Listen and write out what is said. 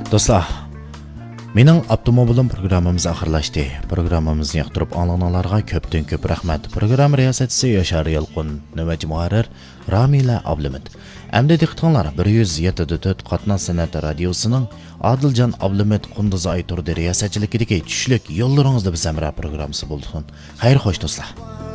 Dostlar, mening avtomobilim programmamiz oxirlashdi. Programmamizni yoqtirib olganlarga ko'pdan ko'p rahmat. Program riyosatchisi Yashar Yalqun, navbatchi muharrir Ramila Ablimid. Hamda diqqatinglar 107.4 Qatnoq san'at radiosining Adiljon Ablimid Qunduz Aytur riyosatchiligidagi tushlik yo'llaringizda biz hamroh programmasi bo'ldi. Xayr xo'sh do'stlar.